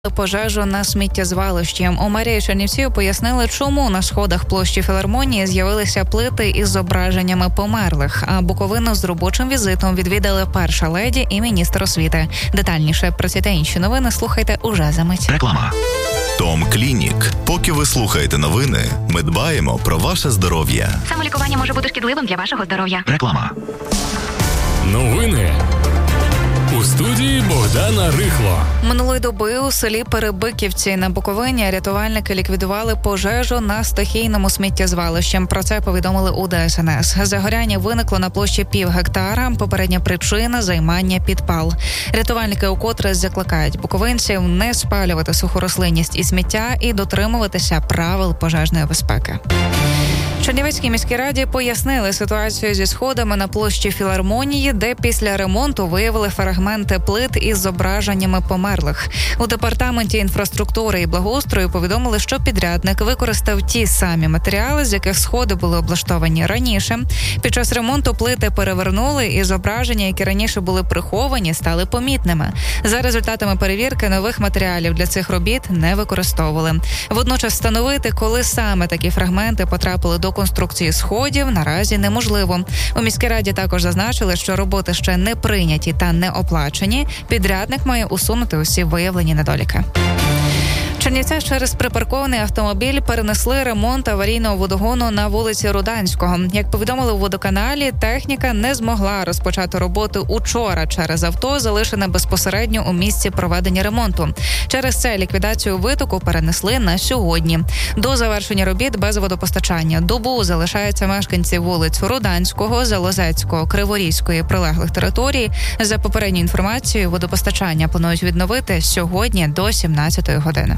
Пожежу на сміттєзвалищі. У мерії Чернівців пояснили, чому на сходах площі Філармонії з'явилися плити із зображеннями померлих, а Буковину з робочим візитом відвідали перша леді і міністр освіти. Детальніше про ці та інші новини слухайте уже за мить. Реклама. Том Клінік. Поки ви слухаєте новини, ми дбаємо про ваше здоров'я. Самолікування може бути шкідливим для вашого здоров'я. Реклама. Новини. У студії Богдана Рихло. Минулої доби у селі Перебиківці на Буковині рятувальники ліквідували пожежу на стихійному сміттєзвалищі. Про це повідомили у ДСНС. Загоряння виникло на площі 0,5 гектара. Попередня причина – займання підпал. Рятувальники укотре закликають буковинців не спалювати суху рослинність і сміття і дотримуватися правил пожежної безпеки. Чернівецькій міській раді пояснили ситуацію зі сходами на площі Філармонії, де після ремонту виявили фрагменти плит із зображеннями померлих. У департаменті інфраструктури і благоустрою повідомили, що підрядник використав ті самі матеріали, з яких сходи були облаштовані раніше. Під час ремонту плити перевернули, і зображення, які раніше були приховані, стали помітними. За результатами перевірки нових матеріалів для цих робіт не використовували. Водночас встановити, коли саме такі фрагменти потрапили до конструкції сходів, наразі неможливо. У міській раді також зазначили, що роботи ще не прийняті та не оплачені. Підрядник має усунути усі виявлені недоліки. Чернівцях через припаркований автомобіль перенесли ремонт аварійного водогону на вулиці Руданського. Як повідомили у водоканалі, техніка не змогла розпочати роботу учора через авто, залишене безпосередньо у місці проведення ремонту. Через це ліквідацію витоку перенесли на сьогодні. До завершення робіт без водопостачання добу залишаються мешканці вулиць Руданського, Залозецького, Криворізької і прилеглих територій. За попередньою інформацією, водопостачання планують відновити сьогодні до 17-ї години.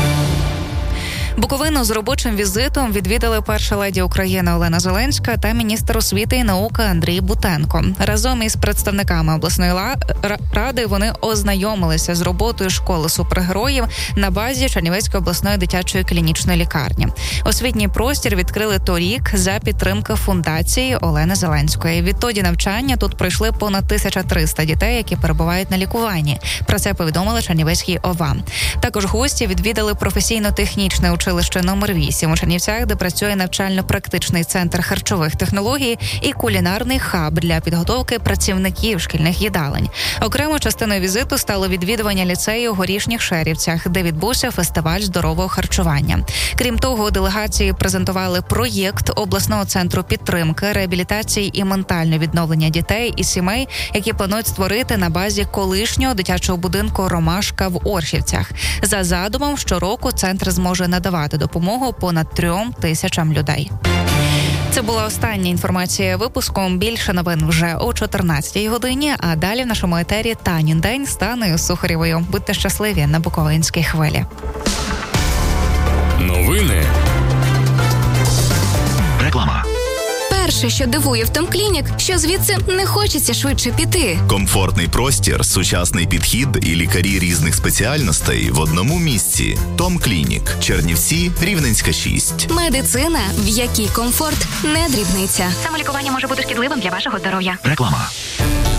Буковину з робочим візитом відвідали перша леді України Олена Зеленська та міністр освіти і науки Андрій Бутенко. Разом із представниками обласної ради вони ознайомилися з роботою школи супергероїв на базі Чернівецької обласної дитячої клінічної лікарні. Освітній простір відкрили торік за підтримки фундації Олени Зеленської. Відтоді навчання тут пройшли понад 1300 дітей, які перебувають на лікуванні. Про це повідомила Чернівецький ОВА. Також гості відвідали професійно-технічне училище номер 8 у Чернівцях, де працює навчально-практичний центр харчових технологій і кулінарний хаб для підготовки працівників шкільних їдалень. Окремо частиною візиту стало відвідування ліцею у Горішніх Шерівцях, де відбувся фестиваль здорового харчування. Крім того, делегації презентували проєкт обласного центру підтримки, реабілітації і ментального відновлення дітей і сімей, які планують створити на базі колишнього дитячого будинку «Ромашка» в Оршівцях. За задумом, щороку центр зможе надавати допомогу понад 3000 людей. Це була остання інформація випуску. Більше новин вже о 14-й годині, а далі в нашому етері Танін день з Танею Сухарєвою. Будьте щасливі на Буковинській хвилі. Новини. Реклама. Перше, що дивує в Том Клінік, що звідси не хочеться швидше піти. Комфортний простір, сучасний підхід і лікарі різних спеціальностей в одному місці. Том Клінік. Чернівці, Рівненська, 6. Медицина, в якій комфорт не дрібниця. Самолікування може бути шкідливим для вашого здоров'я. Реклама.